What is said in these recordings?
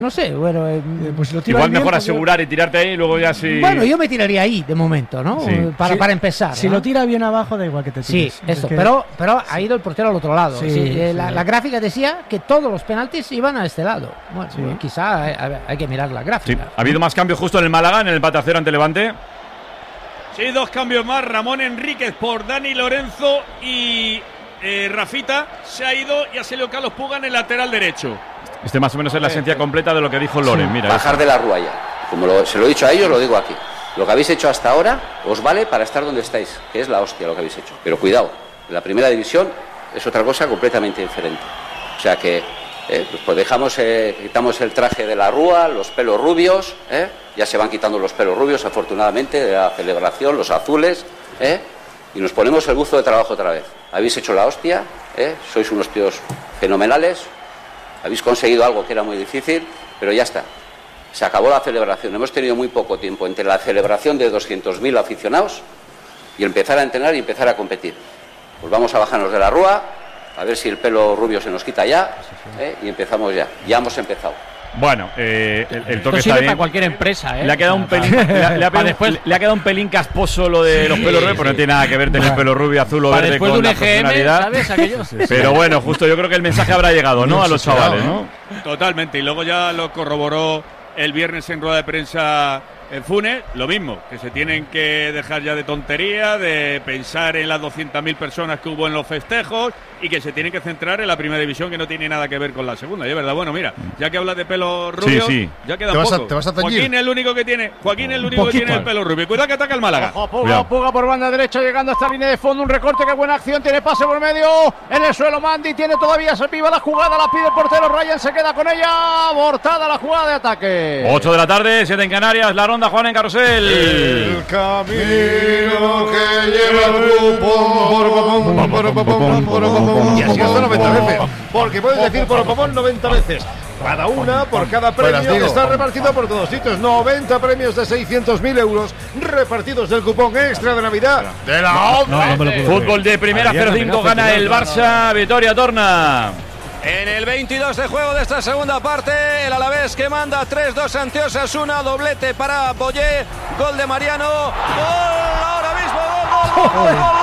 No sé, bueno, pues si lo igual bien, mejor asegurar y tirarte ahí y luego ya sí. Bueno, yo me tiraría ahí de momento, ¿no? Sí. Para empezar. Si ¿no? lo tira bien abajo, da igual que te tires. Sí, esto, pero ha ido el portero al otro lado. Sí, la gráfica decía que todos los penaltis iban a este lado. Bueno, quizá hay que mirar la gráfica. Sí. Ha habido más cambios justo en el Málaga, en el empate a 0 ante Levante. Sí, 2 cambios más. Ramón Enríquez por Dani Lorenzo y Rafita se ha ido y ha salido Carlos Puga en el lateral derecho. Este más o menos es la esencia completa de lo que dijo Loren. Mira, bajar de la rúa ya. Como se lo he dicho a ellos, lo digo aquí. Lo que habéis hecho hasta ahora os vale para estar donde estáis, que es la hostia lo que habéis hecho. Pero cuidado, la primera división es otra cosa completamente diferente. O sea que pues dejamos, quitamos el traje de la rúa, los pelos rubios, ya se van quitando los pelos rubios afortunadamente de la celebración, los azules, y nos ponemos el buzo de trabajo otra vez. Habéis hecho la hostia, sois unos tíos fenomenales. Habéis conseguido algo que era muy difícil, pero ya está. Se acabó la celebración. Hemos tenido muy poco tiempo entre la celebración de 200.000 aficionados y empezar a entrenar y empezar a competir. Pues vamos a bajarnos de la rúa, a ver si el pelo rubio se nos quita ya, y empezamos ya. Ya hemos empezado. Bueno, el toque Esto está sirve bien. para cualquier empresa, ¿eh? Le ha quedado un pelín, le ha quedado un pelín casposo lo de los pelos rubios, porque no tiene nada que ver tener pelo rubio, azul o verde después con de la un EGM, profesionalidad. ¿sabes? Aquello. Pero bueno, justo yo creo que el mensaje habrá llegado, ¿no? A los chavales, ¿no? Totalmente, y luego ya lo corroboró el viernes en rueda de prensa en Funes, lo mismo, que se tienen que dejar ya de tontería, de pensar en las 200.000 personas que hubo en los festejos y que se tienen que centrar en la primera división, que no tiene nada que ver con la segunda. Y es verdad, bueno, mira, ya que hablas de pelo rubio, ya queda poco. ¿Te vas a teñir? Joaquín es el único que tiene, que tiene el pelo rubio. Cuidado que ataca el Málaga. Puga por banda derecha, llegando a esta línea de fondo, un recorte, qué buena acción, tiene pase por medio, en el suelo Mandy, tiene todavía, se piva la jugada, la pide el portero, Ryan se queda con ella, abortada la jugada de ataque. 8 de la tarde, 7 en Canarias, la ronda Juan en Carrusel. El camino que lleva el cupón. Y así hasta 90 veces. Porque puedes decir Poropopón 90 veces. Cada una por cada premio que está repartido por todos sitios. 90 premios de 600.000 euros repartidos del cupón extra de Navidad de la ONCE. Fútbol de primera, 0-5 gana el Barça, Vitoria Torna. En el 22 de juego de esta segunda parte, el Alavés que manda 3-2 ante Osasuna, doblete para Boyé, gol de Mariano, gol ahora mismo,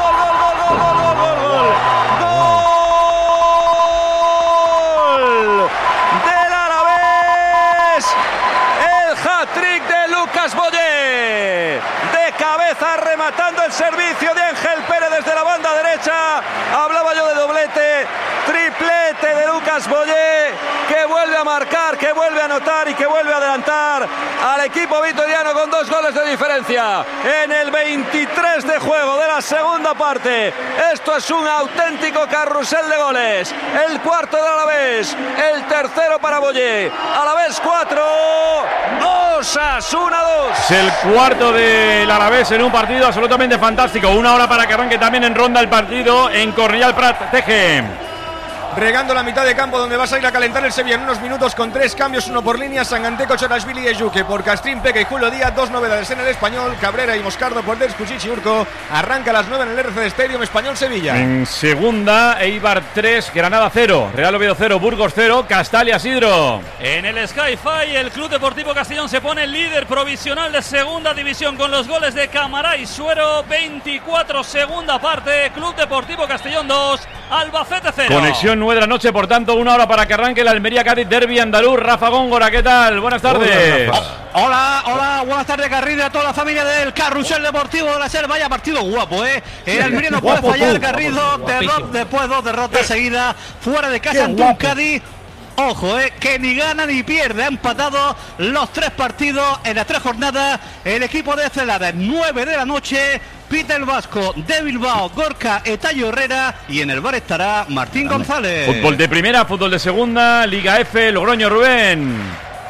gol del Alavés, el hat-trick de Lucas Boyé, de cabeza rematando el servicio de Ángel Pérez desde la banda derecha. Hablaba yo de doblete, triplete de Lucas Boyé, que vuelve a marcar, que vuelve a anotar y que vuelve a adelantar al equipo vitoriano con 2 goles de diferencia en el 23 de juego de la segunda parte. Esto es un auténtico carrusel de goles. El cuarto del Alavés, el tercero para Boyé. Alavés 4, Osasuna 2. Es el cuarto del Alavés en un partido absolutamente fantástico. 1 hora para que arranque también en ronda el partido en Cornellà Prat Teje. Regando la mitad de campo, donde vas a ir a calentar el Sevilla en unos minutos con 3 cambios, 1 por línea, Sanganteco, Chorashvili y Ejuque por Castrín, Peque y Julio Díaz. 2 novedades en el Español, Cabrera y Moscardo por Derskusic y Urco. Arranca a las 9 en el RCD Stadium, Español Sevilla. En segunda, Eibar 3, Granada 0, Real Oviedo 0, Burgos 0, Castalia Sidro. En el Sky-Fi, el Club Deportivo Castellón se pone líder provisional de segunda división con los goles de Camará y Suero. 24 segunda parte, Club Deportivo Castellón 2, Albacete 0. Conexión 9 de la noche, por tanto, 1 hora para que arranque el Almería Cádiz Derbi andaluz. Rafa Góngora, ¿qué tal? Buenas tardes. Hola, buenas tardes, Garrido, a toda la familia del Carrusel Deportivo de la SER. Vaya partido guapo, El Almería no puede fallar, Garrido. Después 2 derrotas seguidas fuera de casa ante un Cádiz. Ojo, que ni gana ni pierde. Ha empatado los 3 partidos en las 3 jornadas. El equipo de Celada, 9 de la noche. Peter Vasco de Bilbao, Gorka Etayo Herrera, y en el bar estará Martín González. Fútbol de primera, fútbol de segunda, Liga F, Logroño, Rubén.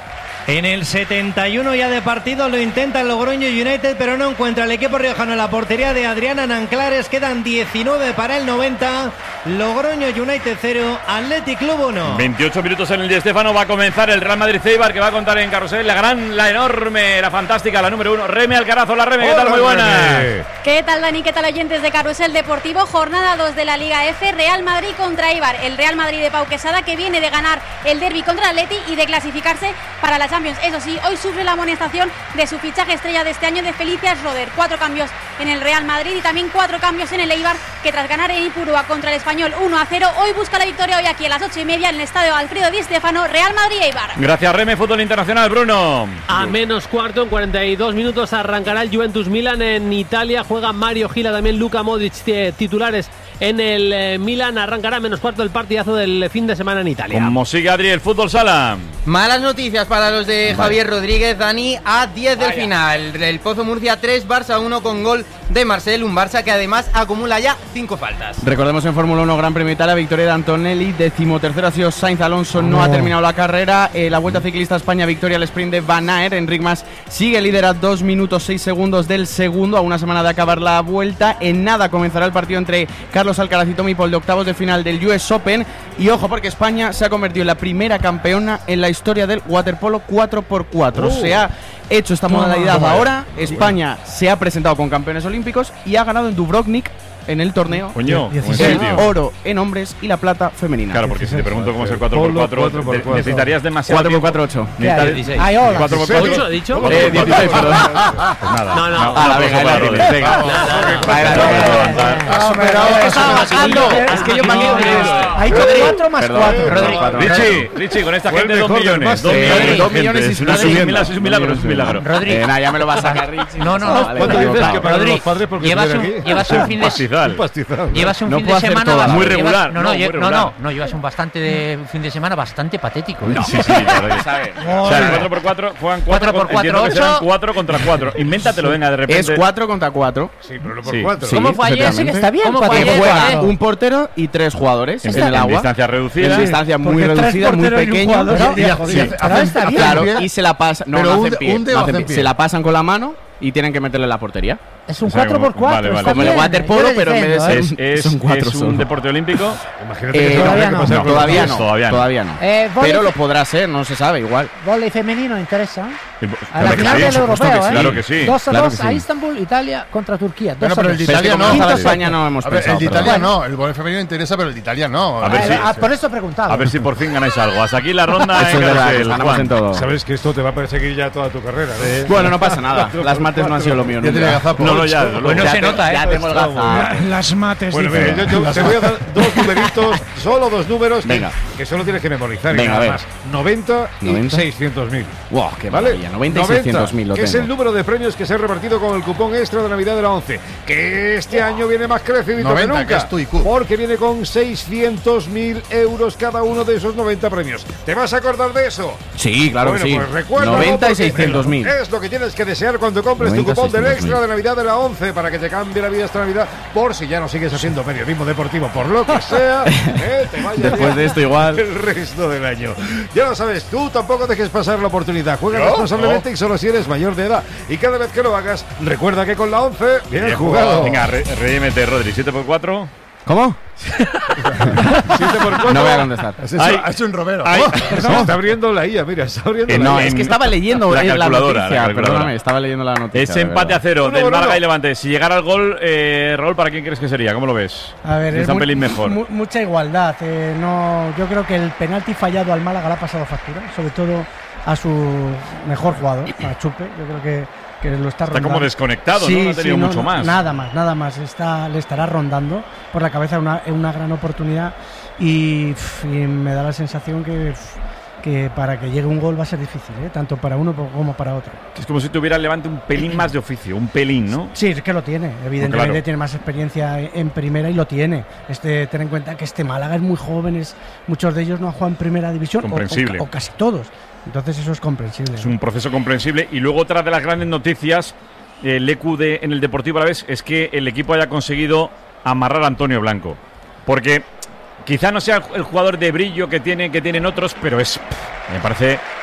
En el 71 ya de partido lo intenta el Logroño United, pero no encuentra el equipo riojano en la portería de Adriana Nanclares. Quedan 19 para el 90. Logroño United 0, Athletic Club 1. 28 minutos en el Di Stéfano. Va a comenzar el Real Madrid-Eibar, que va a contar en carrusel la enorme, la fantástica, la número 1, Reme Alcaraz. Hola Reme, ¿qué tal? Muy buenas. ¿Qué tal, Dani? ¿Qué tal, oyentes de Carrusel Deportivo? Jornada 2 de la Liga F, Real Madrid contra Eibar. El Real Madrid de Pau Quesada, que viene de ganar el derbi contra el Atleti y de clasificarse para la Champions. Eso sí, hoy sufre la amonestación de su fichaje estrella de este año, de Felicias Roder. 4 cambios en el Real Madrid y también 4 cambios en el Eibar, que tras ganar en Ipurúa contra el Español 1-0, hoy busca la victoria hoy aquí a las 8:30 en el estadio Alfredo Di Stéfano. Real Madrid-Eibar. Gracias, Reme. Fútbol internacional, Bruno. A menos cuarto, en 42 minutos arrancará el Juventus Milan en Italia. Juega Mario Gila, también Luka Modric, titulares en el Milan. Arrancará a menos cuarto el partidazo del fin de semana en Italia. Como sigue Adri, el fútbol sala. Malas noticias para los de Javier Rodríguez, Dani, a 10 del final. El Pozo Murcia 3, Barça 1 con gol de Marcel, un Barça que además acumula ya 5 faltas. Recordemos en Fórmula 1 Gran Premio Italia, victoria de Antonelli, 13º ha sido Sainz. Alonso no ha terminado la carrera. La Vuelta Ciclista España, victoria al sprint de Van Aert. Enric Mas sigue líder a 2 minutos 6 segundos del segundo, a una semana de acabar la vuelta. En nada comenzará el partido entre Carlos Alcaraz y Tommy Paul de octavos de final del US Open. Y ojo, porque España se ha convertido en la primera campeona en la historia del waterpolo 4x4. Se ha hecho esta modalidad ahora. España se ha presentado con campeones olímpicos y ha ganado en Dubrovnik en el torneo. Coño, el oro en hombres y la plata femenina. Claro, porque si te pregunto cómo es el 4x4, necesitarías demasiado 4x4 8. Ay, hola. 4x4 ¿8 he dicho? 16, perdón. Pues nada. No. A la venga. Es que yo pagué. Hay 4 más 4. Richie, con esta gente 2 millones. 2 millones y es un milagro. Rodri, ya me lo vas a sacar, Richie. No. ¿Cuánto dices que para los padres porque llevas un fin de Llevas un fin de semana muy regular. No, llevas un fin de semana bastante patético. Sí, la verdad que sabe. O sea, 4x4 juegan 4x4, 8. 4 contra 4. Invéntatelo, venga, de repente. Es 4 contra 4. Sí, pero no por 4. ¿Cómo fue ayer? Sí que está bien. Que juega un portero y 3 jugadores en el agua. Distancia reducida. En distancia muy reducida, muy pequeña. Claro, y se la pasan. No hacen pie. Se la pasan con la mano y tienen que meterle en la portería. Es un 4x4. Vale. Como el waterpolo, pero en vez de ser es un deporte olímpico. Imagínate que todavía no. Pero lo podrá ser, no se sabe, igual. Vóley femenino interesa. A Claro la que final sí, del europeo, claro que sí. 2-2 a Istanbul, Italia contra Turquía. Bueno, pero el de Italia no. No, España no hemos pensado. El de Italia no, el vóley femenino interesa, pero el de Italia no. A ver si, por eso he preguntado. a ver si por fin ganáis algo. Hasta aquí la ronda Eso en es verdad, Carrusel, ganamos Juan. en todo. Sabes que esto te va a perseguir ya toda tu carrera. Bueno, no pasa nada. Las mates no han sido lo mío Ya tiene nunca. gazapo. No, ya. Pues no se nota, Ya tengo el gazapo. Las mates. Bueno, dice. mira, yo te voy a dar 2 numeritos, solo 2 números Venga. que solo tienes que memorizar. Venga, y a nada ver. más. 90 y 90. 600.000. Wow, qué ¿Vale? maravilla. 90 y 600.000 lo que es tengo. el número de premios que se ha repartido con el cupón extra de Navidad de la 11. Que este año viene más crecidito 90, que nunca. que es tu IQ. Porque viene con 600.000 euros cada uno de esos 90 premios. ¿Te vas a acordar de eso? Sí, claro Bueno, que sí. pues recuerda 90 y 600.000. Es lo que tienes que desear cuando compres tu 90, cupón del 600.000. extra de Navidad de la 11 para que te cambie la vida esta Navidad, por si ya no sigues haciendo periodismo deportivo, por lo que sea, te vaya Después bien de esto igual. el resto del año. Ya lo sabes, tú tampoco dejes pasar la oportunidad. Juega responsablemente y solo si eres mayor de edad. Y cada vez que lo hagas, recuerda que con la 11 bien jugado. Venga, redímete, Rodri. 7x4. ¿Cómo? 7x4. No voy a contestar. Ha hecho un Romero. Está abriendo la IA, mira, está abriendo la No, IA. es que estaba leyendo la la calculadora, noticia. la calculadora. Perdóname, estaba leyendo la noticia. Es de empate verdad. a 0 del 1-1. Málaga y Levante. Si llegara al gol, Raúl, ¿para quién crees que sería? ¿Cómo lo ves? A ver, Está un pelín mejor. Mucha igualdad. No, yo creo que el penalti fallado al Málaga le ha pasado factura, sobre todo a su mejor jugador, a Chupe. Yo creo que lo está rondando. como desconectado, sí, ¿no? No ha tenido mucho más. Nada más. Le estará rondando por la cabeza una gran oportunidad y me da la sensación que para que llegue un gol va a ser difícil, tanto para uno como para otro. Es como si tuviera el Levante un pelín más de oficio, un pelín, ¿no? Sí, es que lo tiene, evidentemente Claro. tiene más experiencia en primera y lo tiene. Ten en cuenta que Málaga es muy joven, muchos de ellos no han jugado en primera división, Comprensible. o casi todos. Entonces eso es comprensible. Es un proceso comprensible. Y luego otra de las grandes noticias, el EQ en el Deportivo Alavés, es que el equipo haya conseguido amarrar a Antonio Blanco. Porque quizá no sea el jugador de brillo que tienen otros, pero me parece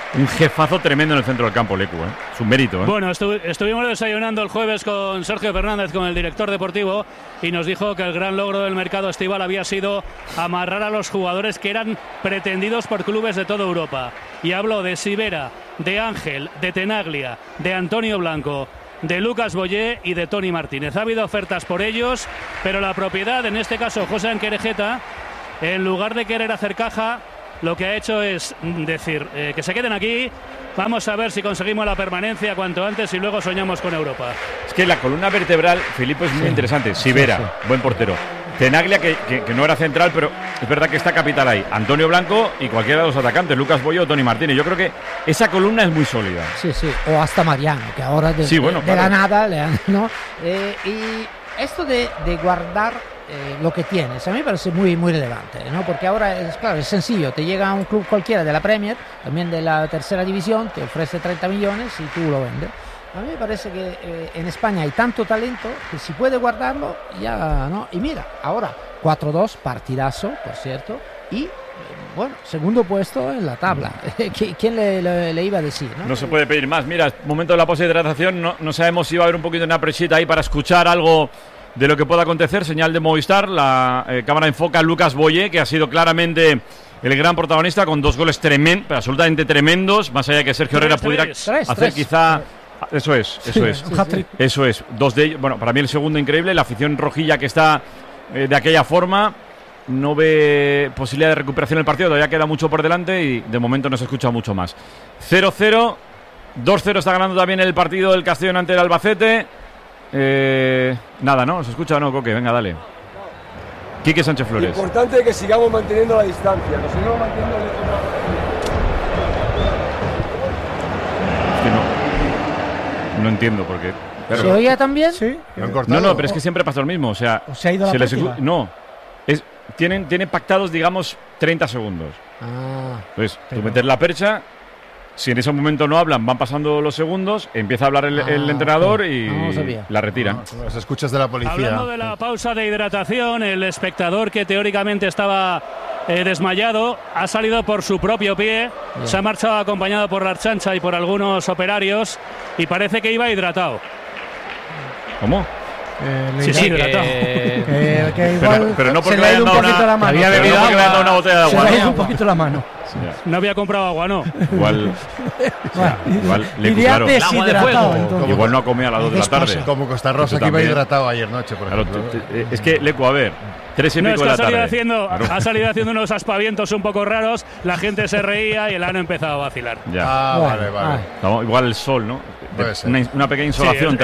Un jefazo tremendo en el centro del campo, Lecu, ¿eh? Es un mérito, ¿eh? Bueno, estuvimos desayunando el jueves con Sergio Fernández, con el director deportivo, y nos dijo que el gran logro del mercado estival había sido amarrar a los jugadores que eran pretendidos por clubes de toda Europa. Y habló de Sivera, de Ángel, de Tenaglia, de Antonio Blanco, de Lucas Boyé y de Toni Martínez. Ha habido ofertas por ellos, pero la propiedad, en este caso José Anquerejeta, en lugar de querer hacer caja, lo que ha hecho es decir que se queden aquí, vamos a ver si conseguimos la permanencia cuanto antes y luego soñamos con Europa. Es que la columna vertebral, Filipe, es muy interesante. Sivera, buen portero. Tenaglia, que no era central, pero es verdad que está capital ahí. Antonio Blanco y cualquiera de los atacantes, Lucas Boyo o Toni Martínez. Yo creo que esa columna es muy sólida. Sí, o hasta Mariano, que ahora de la nada le han, ¿no? Y esto de guardar lo que tienes, a mí me parece muy, muy relevante, ¿no? Porque ahora es sencillo, te llega a un club cualquiera de la Premier, también de la tercera división, te ofrece 30 millones y tú lo vendes. A mí me parece que en España hay tanto talento que si puede guardarlo, ya, ¿no? Y mira, ahora 4-2, partidazo, por cierto, y bueno, segundo puesto en la tabla. ¿Quién le iba a decir? No se puede pedir más. Mira, momento de la pose de hidratación, no sabemos si va a haber un poquito de una presita ahí para escuchar algo de lo que pueda acontecer. Señal de Movistar, la cámara enfoca a Lucas Boyé, que ha sido claramente el gran protagonista, con 2 goles absolutamente tremendos, más allá de que Sergio Herrera pudiera hacer quizá... Eso es. Eso es. 2 de ellos. Bueno, para mí el segundo increíble. La afición rojilla que está de aquella forma no ve posibilidad de recuperación del partido. Todavía queda mucho por delante y de momento no se escucha mucho más. 0-0. 2-0 está ganando también el partido del Castellón ante el Albacete. Nada, ¿no? ¿Se escucha o no, Coque? Venga, dale. Quique Sánchez Flores. Importante que sigamos manteniendo la distancia. Nos seguimos manteniendo No entiendo por qué. Pero... ¿Se oía también? Sí. No, pero es que siempre pasa lo mismo. O sea, se ha ido no. Tienen pactados, digamos, 30 segundos. Entonces, tú metes la percha. Si en ese momento no hablan, van pasando los segundos, empieza a hablar el entrenador y la retiran. Las escuchas de la policía. Hablando de la pausa de hidratación, el espectador que teóricamente estaba desmayado ha salido por su propio pie, se ha marchado acompañado por la Archancha y por algunos operarios y parece que iba hidratado. ¿Cómo? Sí, hidratado. Pero no porque le ha ido un poquito la mano. Había bebido una botella de agua. Se le ha ido un poquito la mano. No había comprado agua, ¿no? Igual iría deshidratado. Igual no ha comido a las 2 de la tarde. Como Costa Rosa, que iba hidratado ayer noche, por ejemplo. Es que, Lecu, a ver, 3 y pico de la tarde. Ha salido haciendo unos aspavientos un poco raros, la gente se reía y el ano empezado a vacilar. Ya. Vale. Igual el sol, ¿no? Una pequeña insolación.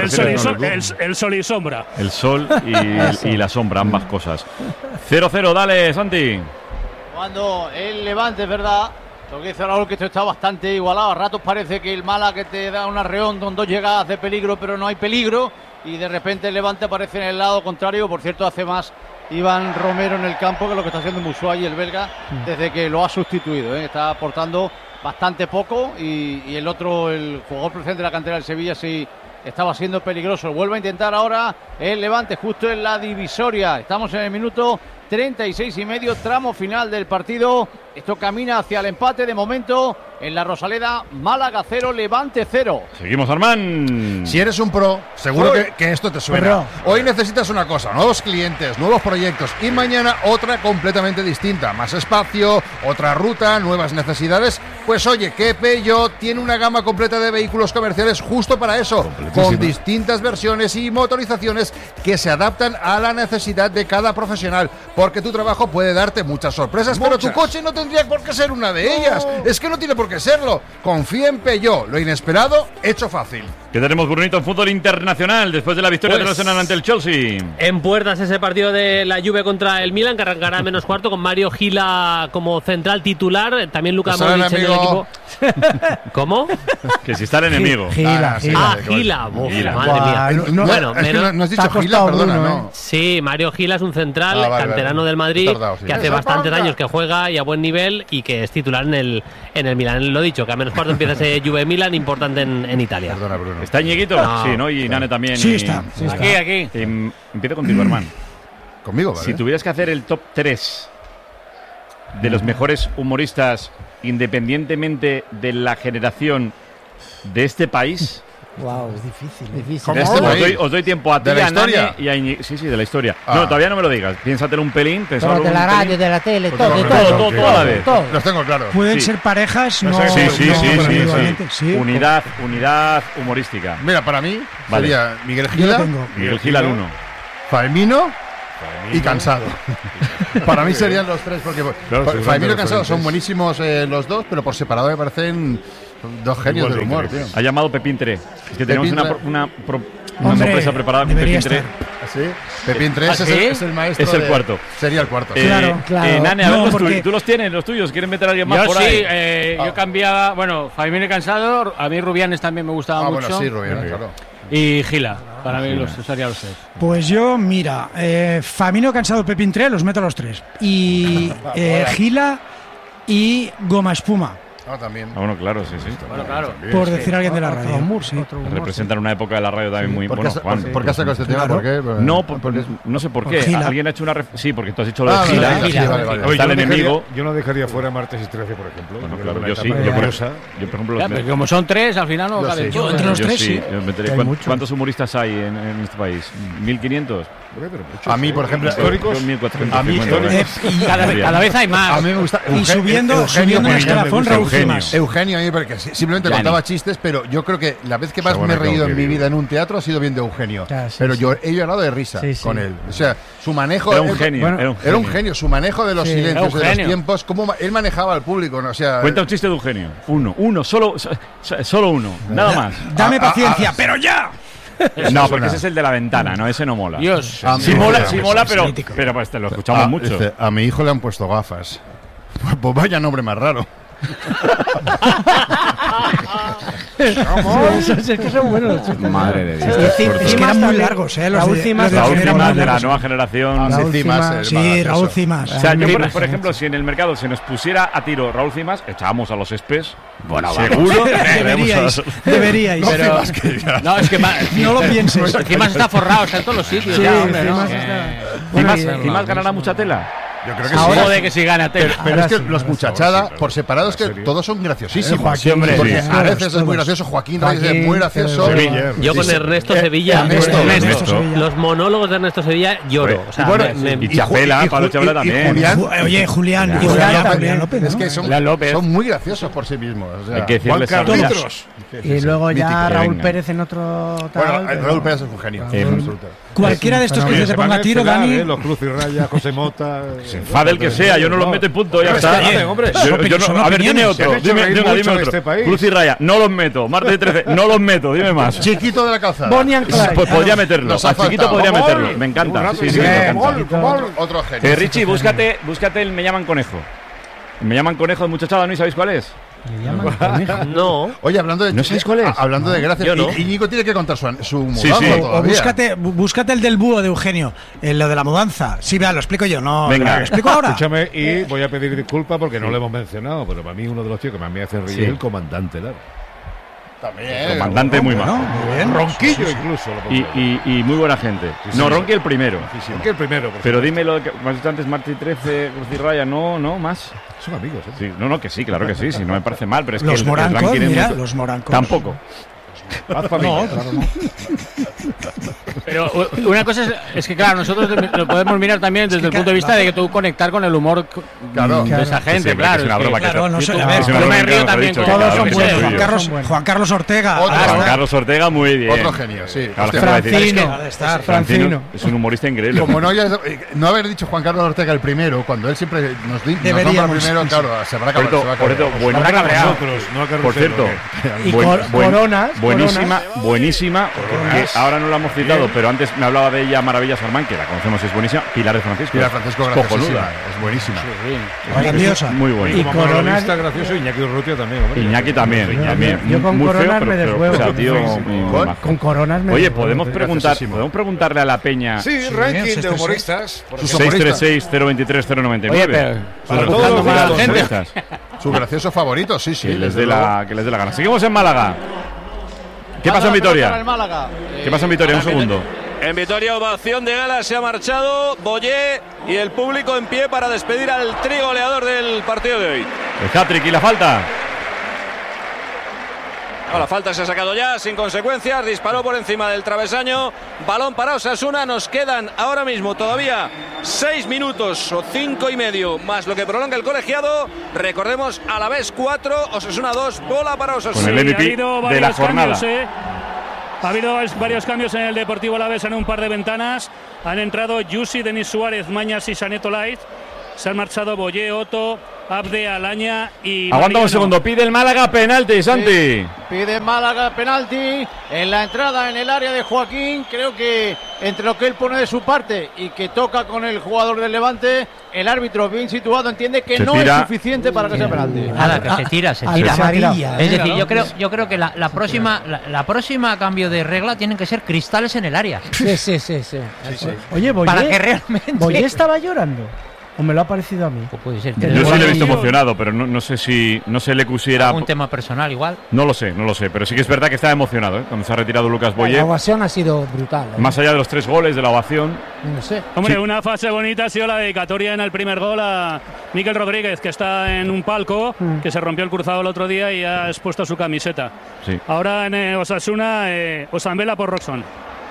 El sol y sombra. El sol y la sombra, ambas cosas. 0-0, dale, Santi. Cuando el Levante, es verdad, lo que dice Raúl, que esto está bastante igualado. A ratos parece que el Málaga que te da un arreón con 2 llegadas de peligro, pero no hay peligro. Y de repente el Levante aparece en el lado contrario. Por cierto, hace más Iván Romero en el campo que lo que está haciendo Musuay, el belga, desde que lo ha sustituido. Está aportando bastante poco. Y el otro, el jugador presente de la cantera del Sevilla, sí estaba siendo peligroso. Vuelve a intentar ahora el Levante justo en la divisoria. Estamos en el minuto 36 y medio, tramo final del partido. Esto camina hacia el empate de momento en la Rosaleda. Málaga 0, Levante 0. Seguimos, Armán. Si eres un pro, seguro que esto te suena. Hoy necesitas una cosa, nuevos clientes, nuevos proyectos, y mañana otra completamente distinta. Más espacio, otra ruta, nuevas necesidades. Pues oye, que Peugeot tiene una gama completa de vehículos comerciales justo para eso, con distintas versiones y motorizaciones que se adaptan a la necesidad de cada profesional. Porque tu trabajo puede darte muchas sorpresas, pero tu coche no tendría por qué ser una de ellas. Es que no tiene por qué serlo. Confía en Peugeot, lo inesperado hecho fácil. ¿Qué tenemos, Brunito, en fútbol internacional después de la victoria del Arsenal ante el Chelsea? En puertas ese partido de la Juve contra el Milan, que arrancará a -4 con Mario Gila como central titular. También Luka Modric en el equipo. ¿Cómo? Que si está el enemigo. Gila. Madre mía. Bueno, no has dicho Gila, perdona, ¿no? Sí, Mario Gila es un central canterano del Madrid, que hace bastantes años que juega y a buen nivel y que es titular en el Milan. Lo dicho, que a -4 empieza ese Juve-Milan importante en Italia. Perdona, Bruno. ¿Está Ñeguito? No. Sí, ¿no? Y Nane también. Sí, está. Aquí. Empiezo contigo, hermano. Conmigo, ¿vale? Si tuvieras que hacer el top 3 de los mejores humoristas, independientemente de la generación de este país? Wow, es difícil. Os doy tiempo a ti, ¿De la a Nane historia? y a Iñigo. Sí, de la historia. No, todavía no me lo digas. Piénsatelo un pelín. Pero de la radio, de la tele, todo a la vez. Los tengo claros. Pueden ser parejas, no. Sí. Unidad humorística. Mira, para mí sería Miguel Gila. Miguel Gila al 1. Faemino y Cansado. Para mí serían los tres, porque Faemino y Cansado son buenísimos los dos, pero por separado me parecen dos genios del humor, tío. Ha llamado Pepín 3. Es que tenemos una sorpresa preparada con Pepín 3. ¿Sí? Pepín 3 es el maestro. Es el cuarto. Sería el cuarto. Claro. Nane, a ver, ¿tú los tienes, los tuyos? ¿Quieren meter a alguien más por ahí? Yo cambiaba, Faemino y Cansado, a mí Rubianes también me gustaba mucho. Bueno, sí, Rubianes, claro. Y Gila, para mí los serían los tres. Pues yo, mira, Faemino, Cansado, Pepín 3, los meto a los tres. Y Gila y Goma Espuma. También. Bueno, claro, sí. Bueno, claro. Por decir alguien de la radio. Representan una época de la radio también muy buena. ¿Por qué has sacado este tema? ¿Por qué? No sé por qué. Gila. Alguien ha hecho sí, porque tú has dicho lo de Gila. Vale. Está el enemigo. Yo no dejaría fuera Martes y 13, por ejemplo. Bueno, claro, yo sí. Yo, por ejemplo, como son tres, al final no cabe. Entre los tres, sí. ¿Cuántos humoristas hay en este país? ¿1.500? A mí, por ejemplo, históricos. A mí, cada vez hay más. A mí me gusta. Y subiendo en el escalafón, Raúl Cimas. Eugenio, a mí porque simplemente contaba chistes, pero yo creo que la vez que más me he reído en mi vida en un teatro ha sido viendo Eugenio. Pero yo he llorado de risa con él. O sea, su manejo. Era un genio. Era un genio. Su manejo de los silencios, de los tiempos, cómo él manejaba al público. O sea, cuenta un chiste de Eugenio. Uno, solo uno. Nada más. Dame paciencia, pero ya. No, porque ese es el de la ventana, no, ese no mola. Dios. Sí mola, pero pues te lo escuchamos mucho. A mi hijo le han puesto gafas. Pues vaya nombre más raro. Es que son buenos. Madre de Dios. Es que eran muy largos, Raúl Cimas de la nueva generación. Raúl Cimas. O sea, yo, por ejemplo, si en el mercado se nos pusiera a tiro Raúl Cimas, echábamos a los espes. Bueno, seguro. Deberíais. Pero, no, es que no lo pienses. Cimas está forrado, está en todos los sitios. Cimas ganará mucha tela. Yo creo que ahora de que si gana tela. Pero es que los muchachada, por separado, es que todos son graciosísimos. Porque Areces es muy gracioso, Joaquín Reyes es muy gracioso. Yo con Ernesto Sevilla, los monólogos de Ernesto Sevilla lloro. Y Chapela, Pablo Chapela también. Oye, Julián López. Es que son muy graciosos por sí mismos. Hay que decirles todos. Y luego ya Raúl Pérez en otro tal. Bueno, Raúl Pérez es un genio. Cualquiera de estos que se ponga a tiro, Dani. Los Cruz y Raya, José Mota. Fadel que sea, yo no los meto y punto, ya está. A ver, dime otro. Dime otro. Cruz y Raya, no los meto. Martes y 13, no los meto, dime más. Chiquito de la Calzada. Bonnie and Clyde. Pues podría meterlo. A Chiquito podría meterlo. Me encanta. Sí, me encanta. Otro genio. Richie, búscate el Me llaman Conejo. Me llaman Conejo de muchachada, ¿no? ¿Y sabéis cuál es? No. Oye, hablando de. ¿No sabéis cuál es? Hablando de gracias, no. Íñigo tiene que contar su mudanza. O búscate el del búho de Eugenio, lo de la mudanza. Sí, vea, lo explico yo, no. Venga, lo explico ahora. Escúchame, y voy a pedir disculpas porque no lo hemos mencionado, pero para mí uno de los tíos que más me hace reír es el comandante Lara. También. Comandante muy majo. Muy bien. Ronquillo incluso. Y muy buena gente. No, Ronqui el primero. Ronqui el primero. Pero dime lo que has dicho antes, Martí 13, Cruz y Raya, no, más. Son amigos, ¿eh? Sí, no, que sí, claro que sí, no me parece mal, pero es los que morancos, los morancos. Tampoco. No, claro no. Pero una cosa es que, claro, nosotros lo podemos mirar también desde el punto de vista de que tú conectar con el humor de esa gente, claro. Es una broma claro, no sé, yo me río también. Todos son buenos. Juan Carlos Ortega. Juan Carlos Ortega, muy bien. Otro genio, sí. Francino. Es un humorista increíble. Como no haber dicho Juan Carlos Ortega el primero, cuando él siempre nos nombra primero, claro, se habrá cabreado. Por cierto, buenísima, porque ahora no la hemos citado, pero antes me hablaba de ella Maravilla Sarmán, que la conocemos, es buenísima. Pilar de Francisco. Pilar Francisco, graciosísima, es buenísima. Grandiosa. Muy buena. Y como está gracioso, Iñaki Urrutia también. Iñaki también. Yo con Coronas me deshuevo. Con Coronas me Oye, podemos preguntarle a la peña. Sí, ranking de humoristas. 636-023-099. Su gracioso favorito, sí. Que les dé la gana. Seguimos en Málaga. ¿Qué pasa en Vitoria? ¿Qué pasa en Vitoria? Un segundo. En Vitoria, ovación de gala, se ha marchado Boyé y el público en pie para despedir al trigoleador del partido de hoy. El hat-trick y la falta. La falta se ha sacado ya, sin consecuencias, disparó por encima del travesaño, balón para Osasuna, nos quedan ahora mismo todavía 6 minutos o 5 y medio, más lo que prolonga el colegiado, recordemos, Alavés 4, Osasuna 2, bola para Osasuna. Con el MVP de la jornada. Ha habido varios cambios en el Deportivo Alavés en un par de ventanas, han entrado Yusi, Denis Suárez, Mañas y Saneto Laiz, se han marchado Boyé, Otto, Abde, Alaña y Aguanta Mariano. un segundo, pide el Málaga penalti, Santi. Pide Málaga penalti en la entrada en el área de Joaquín. Creo que entre lo que él pone de su parte y que toca con el jugador del Levante, el árbitro bien situado entiende que no es suficiente para que sea penalti. Nada, que se tira amarilla. Es decir, yo creo que la próxima cambio de regla tienen que ser cristales en el área. Sí. Oye, Boyé, para que realmente Boyé estaba llorando. ¿O me lo ha parecido a mí? Pues puede ser. Yo sí le he visto emocionado, pero no sé si no se le pusiera un tema personal igual. No lo sé, pero sí que es verdad que estaba emocionado, cuando se ha retirado Lucas Boyé. La ovación ha sido brutal. Más allá de los 3 goles de la ovación. No sé. Hombre, una fase bonita ha sido la dedicatoria en el primer gol a Miquel Rodríguez, que está en un palco, que se rompió el cruzado el otro día y ha expuesto su camiseta. Sí. Ahora en Osasuna, Osambela por Roxon.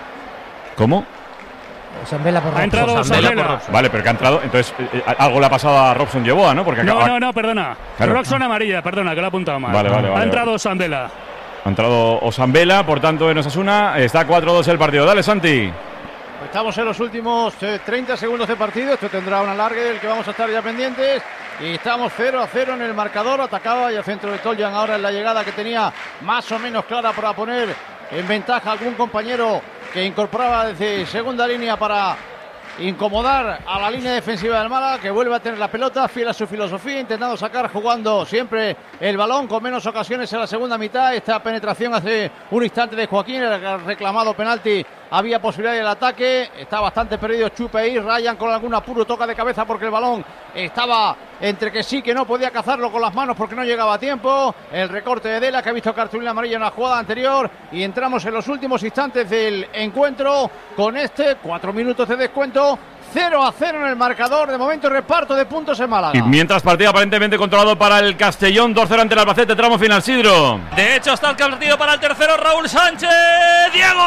¿Cómo? Osambela por Robson. Ha entrado Osambela. Vale, pero que ha entrado. Entonces, algo le ha pasado a Robson Yeboah, ¿no? Porque No, perdona. Claro. Roxon amarilla, perdona, que lo he apuntado mal. Vale. Ha entrado Osambela. Ha entrado Osambela, por tanto, en Osasuna. Está 4-2 el partido. Dale, Santi. Estamos en los últimos 30 segundos de partido. Esto tendrá un alargue del que vamos a estar ya pendientes. Y estamos 0-0 en el marcador. Atacaba y al centro de Toljan ahora en la llegada que tenía más o menos clara para poner en ventaja a algún compañero que incorporaba desde segunda línea para incomodar a la línea defensiva del Málaga, que vuelve a tener la pelota, fiel a su filosofía, intentando sacar, jugando siempre el balón, con menos ocasiones en la segunda mitad. Esta penetración hace un instante de Joaquín, el reclamado penalti, había posibilidad del ataque, está bastante perdido Chupe y Ryan con algún apuro, toca de cabeza porque el balón estaba entre que sí que no podía cazarlo con las manos porque no llegaba a tiempo. El recorte de Dela, que ha visto cartulina amarilla en la jugada anterior, y entramos en los últimos instantes del encuentro con 4 minutos de descuento. 0-0 en el marcador, de momento reparto de puntos en Málaga. Y mientras partido aparentemente controlado para el Castellón, 2-0 ante el Albacete, tramo final, Sidro. De hecho está el partido para el tercero, Raúl Sánchez. Diego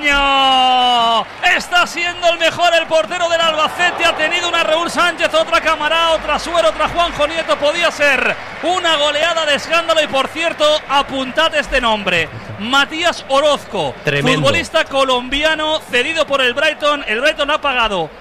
Mariño está siendo el mejor, el portero del Albacete. Ha tenido una Raúl Sánchez, otra Camará, otra Suero, otra Juanjo Nieto. Podía ser una goleada de escándalo. Y por cierto, apuntad este nombre: Matías Orozco, tremendo futbolista colombiano cedido por el Brighton. El Brighton ha pagado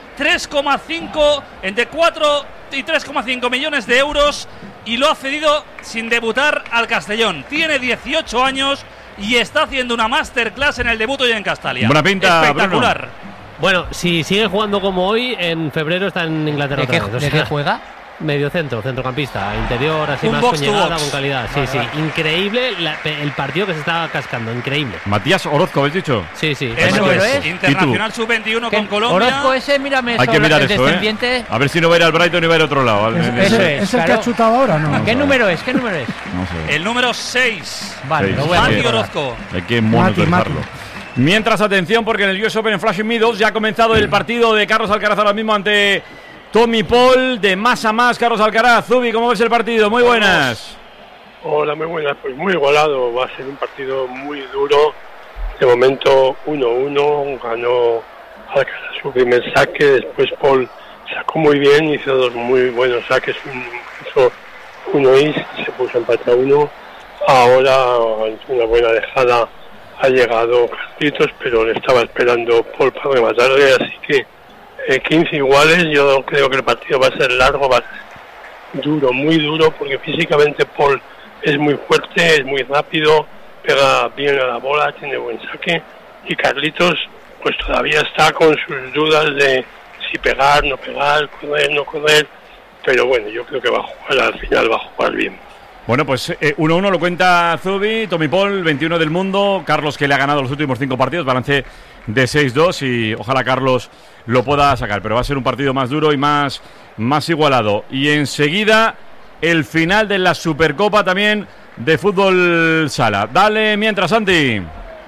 3,5, entre 4 y 3,5 millones de euros, y lo ha cedido sin debutar al Castellón. Tiene 18 años y está haciendo una masterclass en el debut hoy en Castalia. Buena pinta, espectacular. Bruno. Bueno, si sigue jugando como hoy, en febrero está en Inglaterra. ¿De qué juega? Medio centro, centrocampista, interior, así Un más box to con llegada, box. con calidad. Sí, sí, increíble el partido que se está cascando, increíble. Matías Orozco, ¿habéis dicho? Sí. Eso es, internacional sub-21 con Colombia. Orozco ese, mírame, Hay que mirar eso, descendiente. A ver si no va a ir al Brighton y va a ir a otro lado. ¿Es el que ha chutado ahora, no? ¿Qué número es? No sé. El número 6. Vale, lo voy a Mati recordar. Orozco. Hay que monitorizarlo. Mientras, atención, porque en el US Open en Flushing Meadows ya ha comenzado el partido de Carlos Alcaraz ahora mismo ante Tommy Paul, de más a más. Carlos Alcaraz, Zubi, ¿cómo ves el partido? Muy buenas. Hola, muy buenas. Pues muy igualado, va a ser un partido muy duro. De momento 1-1, ganó Alcaraz su primer saque, después Paul sacó muy bien, hizo 2 muy buenos saques, hizo uno y se puso empate a 1. Ahora una buena dejada, ha llegado Carlitos, pero le estaba esperando Paul para rematarle, así que 15 iguales. Yo creo que el partido va a ser largo, va a ser duro, muy duro, porque físicamente Paul es muy fuerte, es muy rápido, pega bien a la bola, tiene buen saque, y Carlitos pues todavía está con sus dudas de si pegar, no pegar, correr, no correr, pero bueno, yo creo que va a jugar, al final va a jugar bien. Bueno, pues 1-1 lo cuenta Zubi, Tommy Paul, 21 del mundo, Carlos, que le ha ganado los últimos 5 partidos, balance de 6-2, y ojalá Carlos lo pueda sacar, pero va a ser un partido más duro y más igualado. Y enseguida el final de la Supercopa también de fútbol sala. Dale mientras, Santi.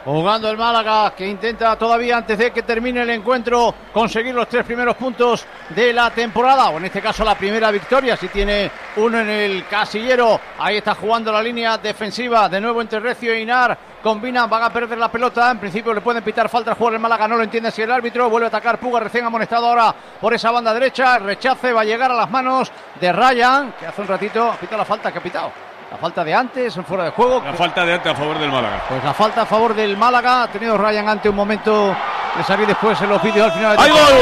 Jugando el Málaga, que intenta todavía antes de que termine el encuentro conseguir los 3 primeros puntos de la temporada, o en este caso la primera victoria, si tiene uno en el casillero. Ahí está jugando la línea defensiva, de nuevo entre Recio e Inar. Combinan, van a perder la pelota. En principio le pueden pitar falta al jugador del Málaga, no lo entiende si el árbitro. Vuelve a atacar Puga, recién amonestado ahora por esa banda derecha. Rechace, va a llegar a las manos de Ryan, que hace un ratito pita la falta que ha pitado. La falta de antes, fuera de juego. La falta de antes a favor del Málaga. Pues la falta a favor del Málaga. Ha tenido Ryan ante un momento de salir después en los vídeos al final. ¡Hay gol!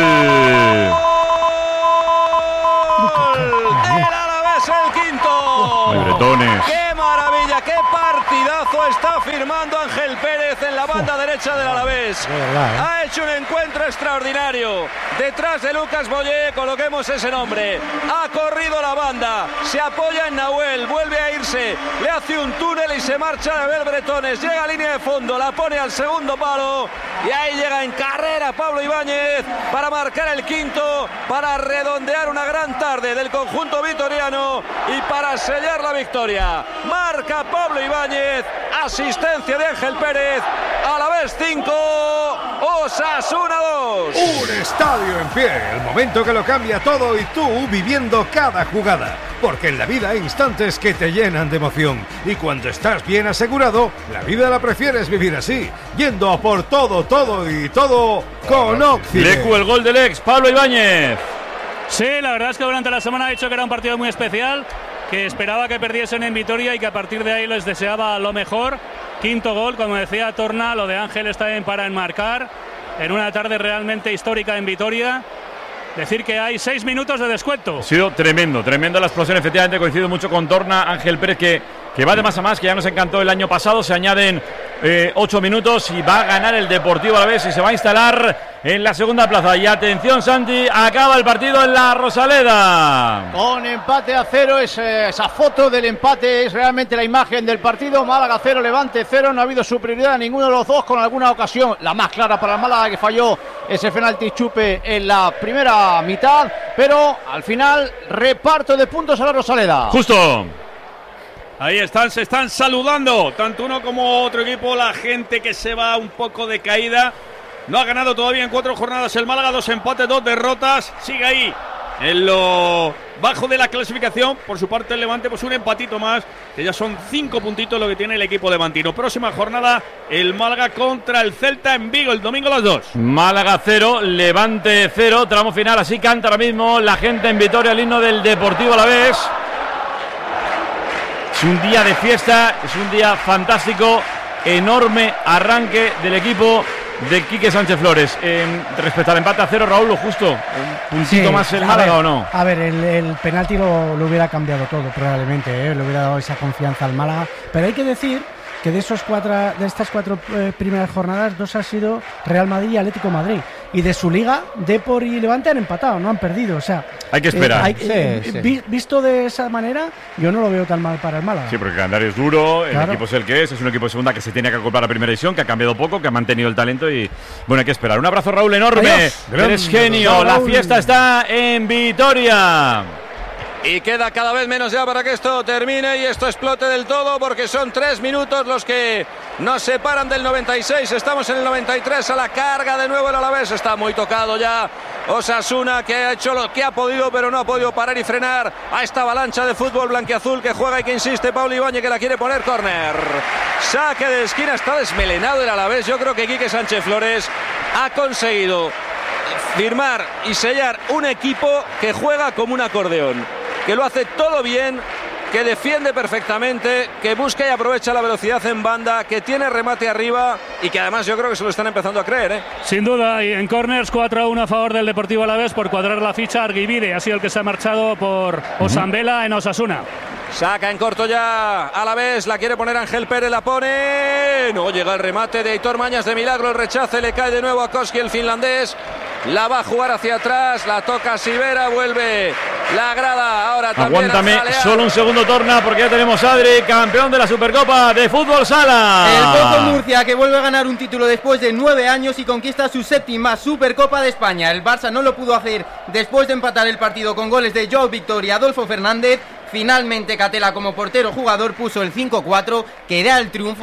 ¡El Alavés el quinto! ¡Ay, bretones! ¡Qué maravilla! ¡Qué partidazo está firmando Ángel Pérez en la banda derecha del Alavés! Ha hecho un encuentro extraordinario. Detrás de Lucas Boyé, coloquemos ese nombre. Ha corrido la banda, se apoya en Nahuel, vuelve a irse, le hace un túnel y se marcha de Abel Bretones. Llega a línea de fondo, la pone al segundo palo y ahí llega en carrera Pablo Ibáñez para marcar el quinto, para redondear una gran tarde del conjunto vitoriano y para sellar la victoria. Marca Pablo Ibáñez, asistencia de Ángel Pérez. Alavés 5, Osasuna 2. Un estadio en pie, el momento que lo cambia todo y tú viviendo cada jugada. Porque en la vida hay instantes que te llenan de emoción. Y cuando estás bien asegurado, la vida la prefieres vivir así, yendo a por todo, todo y todo con Occident. Lecu, el gol del ex, Pablo Ibáñez. Sí, la verdad es que durante la semana ha dicho que era un partido muy especial, que esperaba que perdiesen en Vitoria y que a partir de ahí les deseaba lo mejor. Quinto gol, como decía Torna, lo de Ángel está bien para enmarcar en una tarde realmente histórica en Vitoria. Decir que hay 6 minutos de descuento. Ha sido tremendo la explosión, efectivamente, coincido mucho con Torna. Ángel Pérez que va de más a más, que ya nos encantó el año pasado. Se añaden 8 minutos y va a ganar el Deportivo Alavés y se va a instalar en la segunda plaza. Y atención, Santi, acaba el partido en la Rosaleda. Con empate a 0, esa foto del empate es realmente la imagen del partido. Málaga 0, Levante 0, no ha habido superioridad a ninguno de los dos, con alguna ocasión, la más clara para el Málaga, que falló ese penalti Chupe en la primera mitad, pero al final reparto de puntos a la Rosaleda. Justo. Ahí están, se están saludando, tanto uno como otro equipo, la gente que se va un poco de caída. No ha ganado todavía en 4 jornadas el Málaga, 2 empates, 2 derrotas, sigue ahí en lo bajo de la clasificación. Por su parte el Levante, pues un empatito más, que ya son 5 puntitos lo que tiene el equipo levantino. Próxima jornada, el Málaga contra el Celta en Vigo, el domingo a las 2. Málaga 0, Levante 0, tramo final, así canta ahora mismo la gente en Vitoria el himno del Deportivo Alavés. Es un día de fiesta, es un día fantástico, enorme arranque del equipo de Quique Sánchez Flores. Respecto al empate a 0, Raúl, lo justo, un puntito más el Málaga, ¿o no? A ver, el penalti lo hubiera cambiado todo probablemente, le hubiera dado esa confianza al Málaga, pero hay que decir que de estas 4 primeras jornadas, 2 han sido Real Madrid y Atlético de Madrid, y de su liga, Depor y Levante han empatado, no han perdido, o sea, hay que esperar. Visto de esa manera, yo no lo veo tan mal para el Málaga. Sí, porque el calendario es duro, el equipo es el que es un equipo de segunda que se tiene que acoplar a primera división, que ha cambiado poco, que ha mantenido el talento y bueno, hay que esperar. Un abrazo, Raúl, enorme. Eres genio, la fiesta está en Vitoria. Y queda cada vez menos ya para que esto termine y esto explote del todo, porque son 3 minutos los que nos separan del 96. Estamos en el 93, a la carga de nuevo el Alavés. Está muy tocado ya Osasuna, que ha hecho lo que ha podido, pero no ha podido parar y frenar a esta avalancha de fútbol blanquiazul que juega y que insiste Pablo Ibáñez, que la quiere poner córner. Saque de esquina, está desmelenado el Alavés. Yo creo que Quique Sánchez Flores ha conseguido firmar y sellar un equipo que juega como un acordeón, que lo hace todo bien, que defiende perfectamente, que busca y aprovecha la velocidad en banda, que tiene remate arriba y que además yo creo que se lo están empezando a creer, ¿eh? Sin duda, y en corners 4-1 a favor del Deportivo Alavés por cuadrar la ficha. Arguivide ha sido el que se ha marchado por Osambela en Osasuna. Saca en corto ya Alavés, la quiere poner Ángel Pérez, la pone, no llega el remate de Aitor Mañas, de milagro el rechace, le cae de nuevo a Koski, el finlandés, la va a jugar hacia atrás, la toca Sivera, vuelve la grada, ahora también aguántame solo un segundo, Torna, porque ya tenemos a Adri, campeón de la Supercopa de Fútbol Sala. El Pozo Murcia, que vuelve a ganar un título después de 9 años y conquista su 7ª Supercopa de España. El Barça no lo pudo hacer después de empatar el partido con goles de Joao Víctor y Adolfo Fernández. Finalmente Catela, como portero jugador, puso el 5-4, que da el triunfo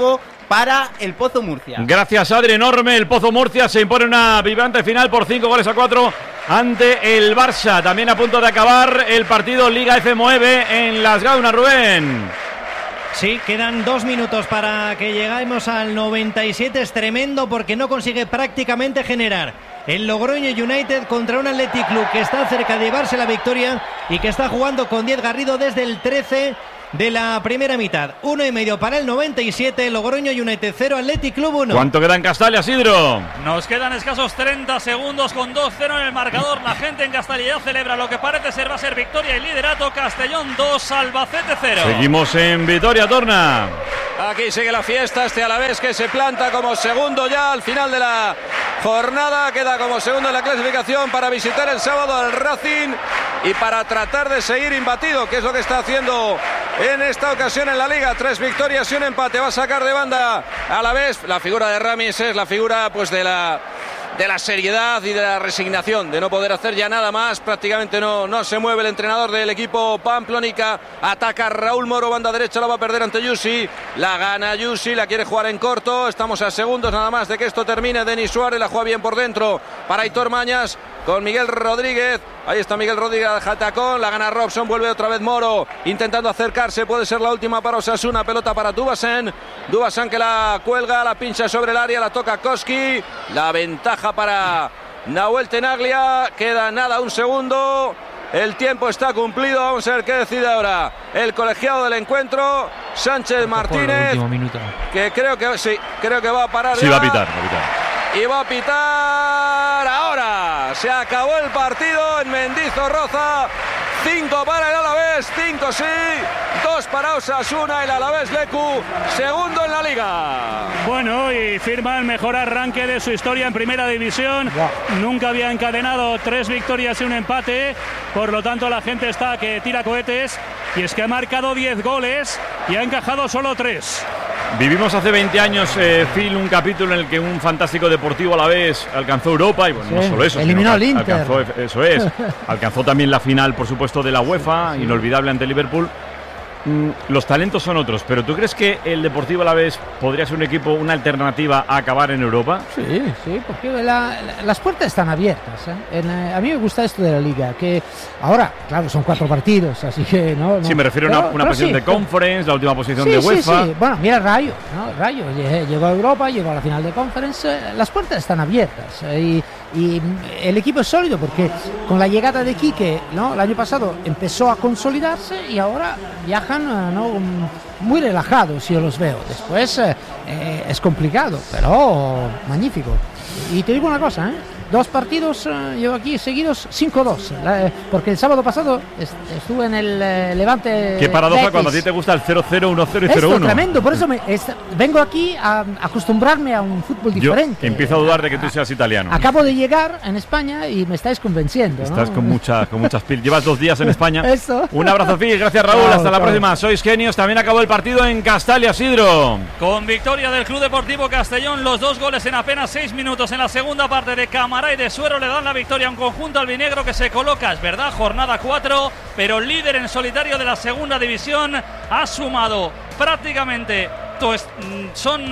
para el Pozo Murcia. Gracias, Adri, enorme. El Pozo Murcia se impone una vibrante final por 5-4 ante el Barça. También a punto de acabar el partido Liga F9 en Las Gaunas, Rubén. Sí, quedan 2 minutos para que lleguemos al 97. Es tremendo porque no consigue prácticamente generar el Logroño United contra un Athletic Club que está cerca de llevarse la victoria y que está jugando con 10 Garrido desde el 13 de la primera mitad. 1,5 para el 97. Logroño United 0, Athletic Club 1. ¿Cuánto queda en Castalia, Isidro? Nos quedan escasos 30 segundos con 2-0 en el marcador. La gente en Castalia ya celebra lo que parece ser va a ser victoria y liderato. Castellón 2, Albacete 0. Seguimos en Vitoria, Torna. Aquí sigue la fiesta, este Alavés que se planta como segundo ya al final de la jornada, queda como segundo en la clasificación para visitar el sábado al Racing y para tratar de seguir imbatido, que es lo que está haciendo en esta ocasión en la Liga. 3 victorias y un empate, va a sacar de banda Alavés. La figura de Ramis es la figura pues de la seriedad y de la resignación, de no poder hacer ya nada más. Prácticamente no se mueve el entrenador del equipo Pamplónica. Ataca Raúl Moro, banda derecha, la va a perder ante Yusi. La gana Yusi, la quiere jugar en corto. Estamos a segundos nada más de que esto termine. Denis Suárez la juega bien por dentro para Aitor Mañas con Miguel Rodríguez. Ahí está Miguel Rodríguez al jatacón, la gana Robson, vuelve otra vez Moro intentando acercarse, puede ser la última para Osasuna. Pelota para Dubasen que la cuelga, la pincha sobre el área, la toca Koski. La ventaja para Nahuel Tenaglia, queda nada, un segundo. El tiempo está cumplido, vamos a ver qué decide ahora el colegiado del encuentro, Sánchez Martínez, que creo que va a parar. Sí, ya. va a pitar. Y va a pitar ahora. Se acabó el partido en Mendizorroza. 5 para el Alavés, 5 sí, 2 para Osasuna. El Alavés Lecu, segundo en la Liga. Bueno, y firma el mejor arranque de su historia en Primera División. Nunca había encadenado 3 victorias y un empate. Por lo tanto, la gente está que tira cohetes. Y es que ha marcado 10 goles y ha encajado solo 3. Vivimos hace 20 años, Phil, un capítulo en el que un fantástico Deportivo Alavés alcanzó Europa y bueno, no solo eso, eliminó al Inter. Alcanzó también la final, por supuesto, de la UEFA, inolvidable ante Liverpool. Los talentos son otros, pero ¿tú crees que el Deportivo Alavés podría ser un equipo, una alternativa a acabar en Europa? Sí, porque las puertas están abiertas. A mí me gusta esto de la Liga, que ahora, claro, son 4 partidos, así que no. Sí, me refiero a una posición de Conference, la última posición de UEFA. Sí. Bueno, mira Rayo, ¿no? Rayo llegó a Europa, llegó a la final de Conference, las puertas están abiertas y el equipo es sólido porque con la llegada de Quique, ¿no? El año pasado empezó a consolidarse y ahora viajan, ¿no? Muy relajados, yo los veo. Después es complicado, pero magnífico. Y te digo una cosa, 2 partidos llevo aquí seguidos, 5-2, porque el sábado pasado estuve en el Levante. Qué paradoja cuando a ti te gusta el 0-0, 1-0 y 0-1. Esto es tremendo, por eso vengo aquí a acostumbrarme a un fútbol diferente. Yo empiezo a dudar de que tú seas italiano. Acabo de llegar en España y me estáis convenciendo, ¿no? Estás con muchas pilas. Llevas 2 días en España. Eso. Un abrazo, Phil. Gracias, Raúl. Hasta la próxima. Sois genios. También acabó el partido en Castalia, Isidro. Con victoria del Club Deportivo Castellón, los 2 goles en apenas 6 minutos en la segunda parte de Camará y de Suero le dan la victoria a un conjunto albinegro que se coloca, es verdad, jornada 4, pero líder en solitario de la segunda división. Ha sumado prácticamente, son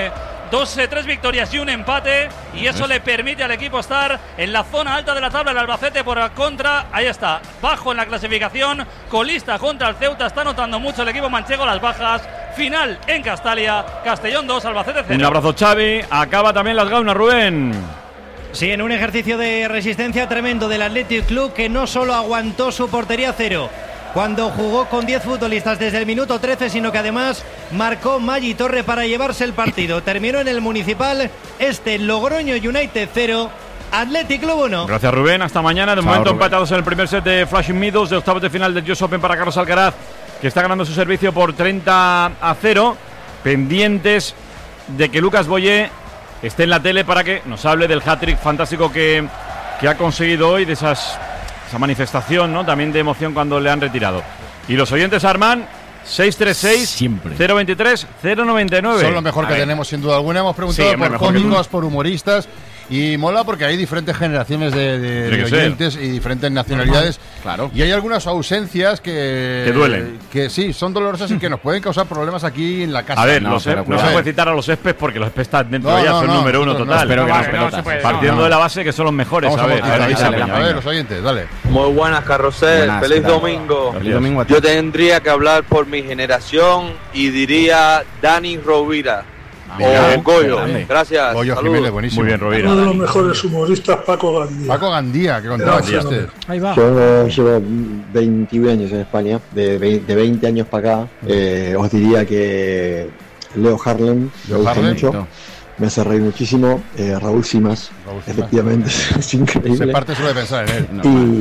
3 victorias y un empate, y eso le permite al equipo estar en la zona alta de la tabla. El Albacete por contra, ahí está, bajo en la clasificación, colista contra el Ceuta. Está notando mucho el equipo manchego las bajas. Final en Castalia, Castellón 2, Albacete 0. Un abrazo, Xavi. Acaba también Las Gaunas, Rubén. Sí, en un ejercicio de resistencia tremendo del Athletic Club, que no solo aguantó su portería 0 cuando jugó con 10 futbolistas desde el minuto 13, sino que además marcó Maggi Torre para llevarse el partido. Terminó en el Municipal Logroño United 0, Athletic Club 1. Gracias, Rubén. Hasta mañana. De momento empatados en el primer set de Flashing Meadows de octavos de final del US Open para Carlos Alcaraz, que está ganando su servicio por 30-0. Pendientes de que Lucas Boyer esté en la tele para que nos hable del hat-trick fantástico que ha conseguido hoy, de esa manifestación, ¿no? También de emoción cuando le han retirado. Y los oyentes, Armán, 636-023-099. Son lo mejor que tenemos, sin duda alguna. Hemos preguntado por cómicos, por humoristas. Y mola porque hay diferentes generaciones de oyentes y diferentes nacionalidades. Claro. Y hay algunas ausencias que duelen. Que sí, son dolorosas y que nos pueden causar problemas aquí en la casa. A ver, no se puede citar a los ESPES porque los ESPES están dentro ya, son número uno total. Partiendo de la base que son los mejores. Vamos a ver, los oyentes, dale. Muy buenas, Carrusel. Feliz domingo. Feliz domingo a ti. Yo tendría que hablar por mi generación y diría Dani Rovira. O Goyo. Gracias. Goyo Jiménez, buenísimo. Muy bien, Rovira. Uno de los mejores humoristas, Paco Gandía. Paco Gandía, que contaba chistes. Ahí va. Yo llevo 21 años en España, de 20 años para acá. Os diría que Leo Harlem, me gusta mucho. Me hace reír muchísimo. Raúl Simas, efectivamente, es increíble. Se parte solo de pensar en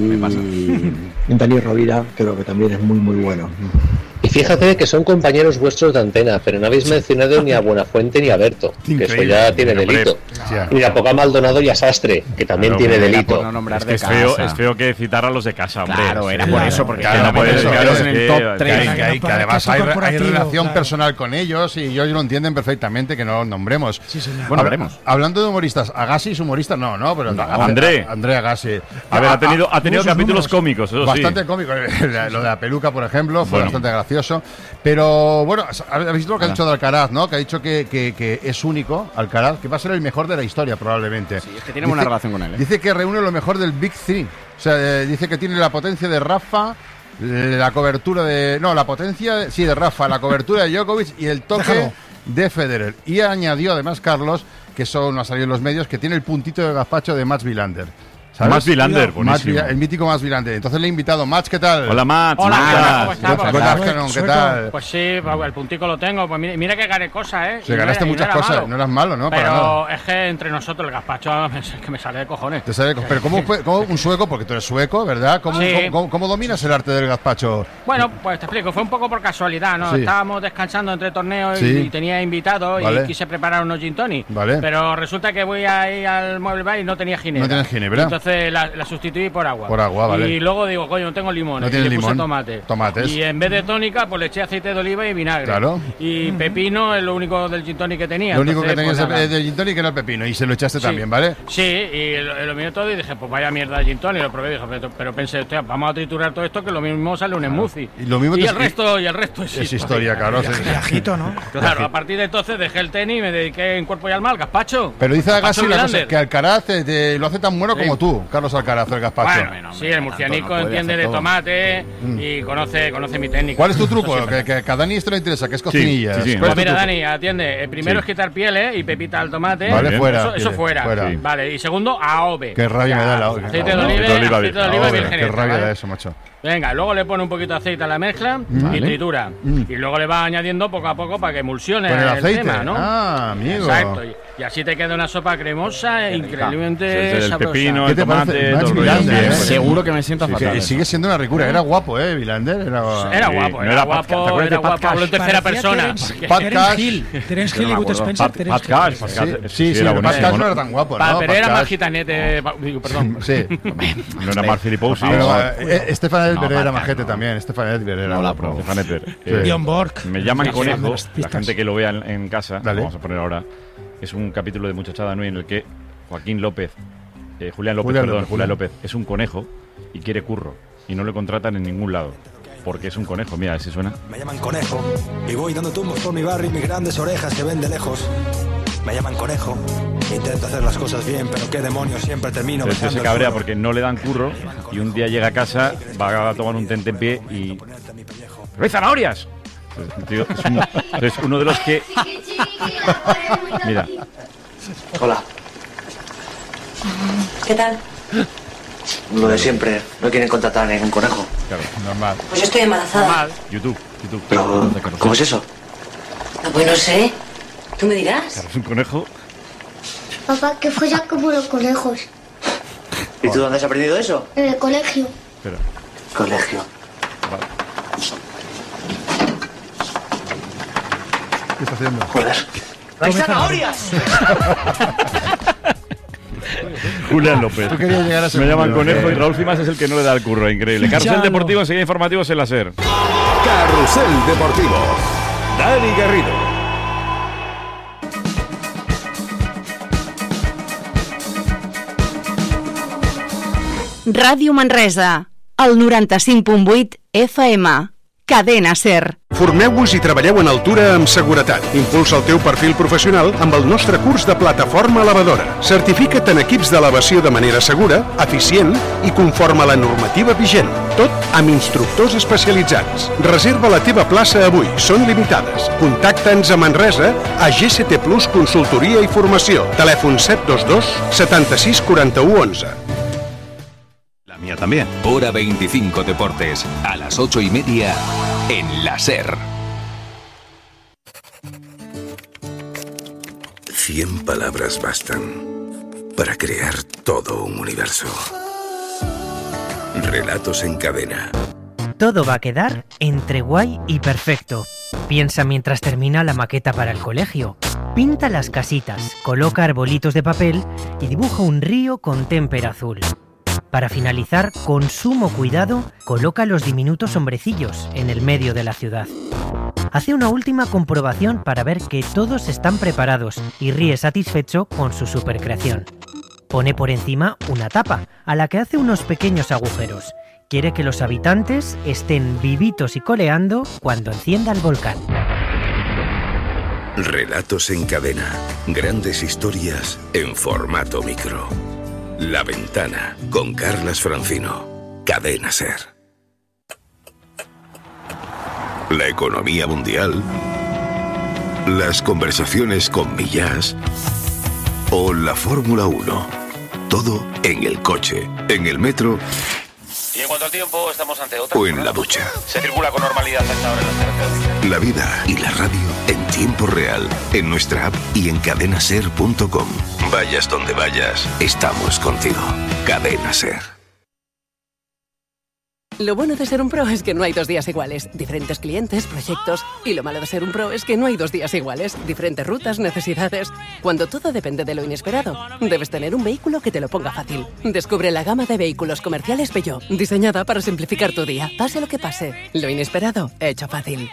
él. Y Dani Rovira, creo que también es muy, muy bueno. Y fíjate que son compañeros vuestros de antena, pero no habéis mencionado ni a Buenafuente ni a Berto, que eso ya tiene delito. Ni a Poca Maldonado y a Sastre, que también tiene delito. Es feo que citar a los de casa, hombre. Claro, era por eso, porque no puedes quedaros en el top 3. Que además hay relación personal con ellos y ellos lo entienden perfectamente que no los nombremos. Bueno, hablando de humoristas, Agassi es humorista, no, pero André Agassi. A ver, ha tenido capítulos cómicos, eso bastante cómicos. Lo de la peluca, por ejemplo, fue bastante gracioso. Pero bueno, habéis visto lo que ha dicho de Alcaraz, ¿no? Que ha dicho que es único, Alcaraz, que va a ser el mejor de la historia probablemente. Sí, es que tiene buena relación con él. Dice que reúne lo mejor del Big Three. O sea, dice que tiene la potencia de Rafa, la cobertura de... No, la potencia, de Rafa, la cobertura de Djokovic y el toque de Federer. Y añadió además, Carlos, que eso no ha salido en los medios, que tiene el puntito de gazpacho de Mats Wilander. Mats Wilander, buenísimo. El mítico Mats Wilander. Entonces le he invitado. Mats, ¿qué tal? Hola, Mats. Hola, ¿cómo estás? ¿Qué tal? Pues sí, el puntico lo tengo. Pues mira que gané cosas, ¿eh? Sí, ganaste muchas cosas. Malo. No eras malo, ¿no? Pero es que entre nosotros el gazpacho es que me sale de cojones. Pero ¿cómo un sueco? Porque tú eres sueco, ¿verdad? ¿Cómo dominas el arte del gazpacho? Bueno, pues te explico. Fue un poco por casualidad, ¿no? Sí. Estábamos descansando entre torneos y tenía invitados y quise preparar unos gin tonic. Vale. Pero resulta que voy ahí al Mueble Bar y no tenía ginebra. No tenías ginebra. Entonces la sustituí por agua. Por agua, vale. Y luego digo, coño, no tengo limones. No y le puse tomates. Y en vez de tónica, pues le eché aceite de oliva y vinagre. Claro. Y pepino es lo único del gin tonic que tenía. Lo único que tenías de gin tonic era el pepino. Y se lo echaste también, ¿vale? Sí, y lo miré todo y dije, pues vaya mierda de gin tonic. Lo probé y dije, pero pensé, hostia, vamos a triturar todo esto que lo mismo sale un smoothie. Y el resto es historia, claro. Viajito, ¿no? Claro, a partir de entonces dejé el tenis y me dediqué en cuerpo y alma al gazpacho. Pero dice Agassi que Alcaraz lo hace tan bueno como tú, Carlos Alcaraz, el gazpacho. Bueno, sí, el murcianico entiende de tomate y conoce mi técnica. ¿Cuál es tu truco? Que a Dani esto le interesa, que es cocinilla. Pues mira, Dani, atiende. Primero es quitar pieles y pepita al tomate. Vale, fuera. Eso fuera. Sí. Vale, y segundo, AOVE. Qué rabia me da la AOVE. Aceite de oliva virgen. Qué rabia da eso, macho. Venga, luego le pone un poquito de aceite a la mezcla y tritura. Y luego le va añadiendo poco a poco para que emulsione el tema, ¿no? Ah, amigo. Exacto. Y así te queda una sopa cremosa e increíblemente sabrosa. El pepino, el tomate, Wilander, seguro que me siento fatal. Sigue siendo una ricura. Era guapo, Wilander. Era guapo. Hablo en tercera persona. Terence Hill y Bud Spencer. Pat Cash. Sí, pero Pat Cash no era tan guapo, ¿no? Pero era más gitanete. Perdón. Sí. No era Mark Filipowski. Stefan Edberg era majete también. Stefan Edberg era. Stefan Edberg. Bjorn Borg. Me llaman conejo. La gente que lo vea en casa, vamos a poner ahora. Es un capítulo de Muchachada Nui en el que Julián López es un conejo y quiere curro y no le contratan en ningún lado porque es un conejo. Mira, si suena. Me llaman conejo y voy dando tumbos por mi barrio y mis grandes orejas que ven de lejos. Me llaman conejo, intento hacer las cosas bien, pero qué demonios, siempre termino. Entonces se cabrea porque no le dan curro y un día llega a casa, va a tomar un tentempié y... ¡Pero hay zanahorias! Tío, es uno de los que... Mira. Hola. ¿Qué tal? Lo de siempre, no quieren contratar a ningún conejo. Claro, normal. Pues yo estoy embarazada. Normal. YouTube. Pero, ¿cómo es eso? Pues no sé. ¿Tú me dirás? Claro, es un conejo. Papá, que follas como los conejos. ¿Y tú dónde has aprendido eso? En el colegio. Espera. Colegio. Vale. ¿Qué está haciendo? Joder. ¡Hay zanahorias! Julián López. Tú querías llegar a ese Me llaman punto, conejo y Raúl Cimas es el que no le da el curro. Increíble. Carrusel Deportivo, enseguida informativos en la SER. Carrusel Deportivo. Dani Garrido. Ràdio Manresa, el 95.8 FM. Cadena SER. Formeu-vos i treballeu en altura amb seguretat. Impulsa el teu perfil professional amb el nostre curs de plataforma elevadora. Certifica't en equips d'elevació de manera segura, eficient i conforme a la normativa vigent. Tot amb instructors especialitzats. Reserva la teva plaça avui, són limitades. Contacta'ns a Manresa a GCT Plus Consultoria i Formació. Telèfon 722 76 41 11. Mía también. Hora 25 Deportes, a las 8:30 en la SER. 100 palabras bastan para crear todo un universo. Relatos en cadena. Todo va a quedar entre guay y perfecto. Piensa mientras termina la maqueta para el colegio. Pinta las casitas, coloca arbolitos de papel y dibuja un río con témpera azul. Para finalizar, con sumo cuidado, coloca los diminutos hombrecillos en el medio de la ciudad. Hace una última comprobación para ver que todos están preparados y ríe satisfecho con su supercreación. Pone por encima una tapa, a la que hace unos pequeños agujeros. Quiere que los habitantes estén vivitos y coleando cuando encienda el volcán. Relatos en cadena. Grandes historias en formato micro. La Ventana, con Carlas Francino. Cadena SER. La economía mundial, las conversaciones con Millás o la Fórmula 1. Todo en el coche, en el metro. Y en cuanto al tiempo, estamos ante otra. O en la ducha. Se circula con normalidad hasta ahora en las carreteras. La vida y la radio en tiempo real, en nuestra app y en cadenaser.com. Vayas donde vayas, estamos contigo. Cadena SER. Lo bueno de ser un pro es que no hay 2 días iguales. Diferentes clientes, proyectos. Y lo malo de ser un pro es que no hay 2 días iguales. Diferentes rutas, necesidades. Cuando todo depende de lo inesperado, debes tener un vehículo que te lo ponga fácil. Descubre la gama de vehículos comerciales Peugeot, diseñada para simplificar tu día. Pase lo que pase, lo inesperado, hecho fácil.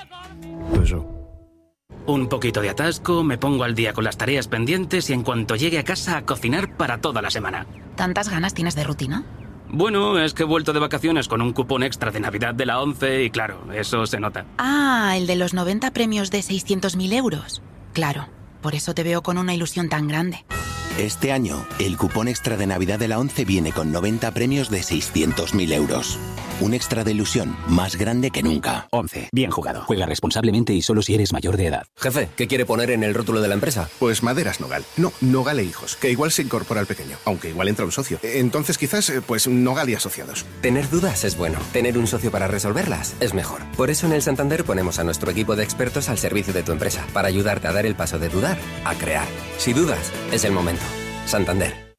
Un poquito de atasco, me pongo al día con las tareas pendientes y en cuanto llegue a casa a cocinar para toda la semana. ¿Tantas ganas tienes de rutina? Bueno, es que he vuelto de vacaciones con un cupón extra de Navidad de la 11 y claro, eso se nota. Ah, el de los 90 premios de 600.000 euros. Claro, por eso te veo con una ilusión tan grande. Este año, el cupón extra de Navidad de la 11 viene con 90 premios de 600.000 euros. Un extra de ilusión más grande que nunca. 11. Bien jugado. Juega responsablemente y solo si eres mayor de edad. Jefe, ¿qué quiere poner en el rótulo de la empresa? Pues Maderas Nogal. No, Nogal e Hijos, que igual se incorpora al pequeño, aunque igual entra un socio. Entonces quizás, pues Nogal y Asociados. Tener dudas es bueno. Tener un socio para resolverlas es mejor. Por eso en el Santander ponemos a nuestro equipo de expertos al servicio de tu empresa, para ayudarte a dar el paso de dudar a crear. Si dudas, es el momento. Santander.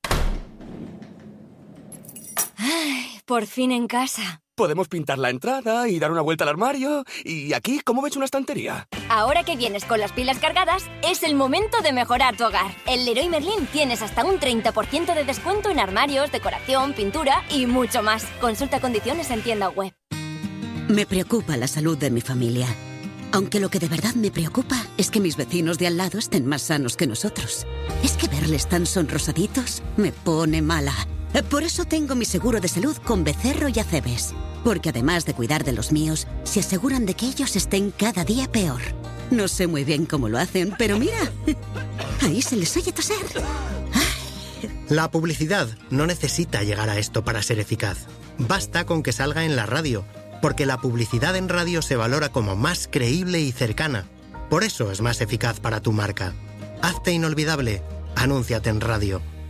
Ay, por fin en casa. Podemos pintar la entrada y dar una vuelta al armario. Y aquí, ¿cómo ves una estantería? Ahora que vienes con las pilas cargadas, es el momento de mejorar tu hogar. En Leroy Merlin tienes hasta un 30% de descuento en armarios, decoración, pintura y mucho más. Consulta condiciones en tienda web. Me preocupa la salud de mi familia. Aunque lo que de verdad me preocupa es que mis vecinos de al lado estén más sanos que nosotros. Es que verles tan sonrosaditos me pone mala. Por eso tengo mi seguro de salud con Becerro y Acebes. Porque además de cuidar de los míos, se aseguran de que ellos estén cada día peor. No sé muy bien cómo lo hacen, pero mira, ahí se les oye toser. La publicidad no necesita llegar a esto para ser eficaz. Basta con que salga en la radio, porque la publicidad en radio se valora como más creíble y cercana. Por eso es más eficaz para tu marca. Hazte inolvidable. Anúnciate en radio.